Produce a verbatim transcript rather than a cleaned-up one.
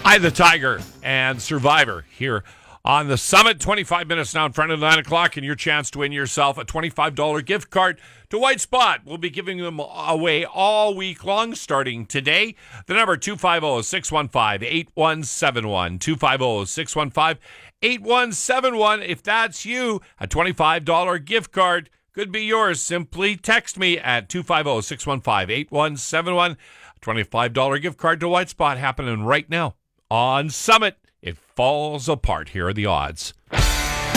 Eye the Tiger and Survivor here on the Summit. twenty-five minutes now in front of nine o'clock, and your chance to win yourself a twenty-five dollars gift card to White Spot. We'll be giving them away all week long, starting today. The number two five zero, six one five, eight one seven one, two five zero, six one five, eight one seven one. If that's you, a twenty-five dollars gift card could be yours. Simply text me at two five zero, six one five, eight one seven one. A twenty-five dollars gift card to White Spot happening right now on Summit. It falls apart. Here are the odds.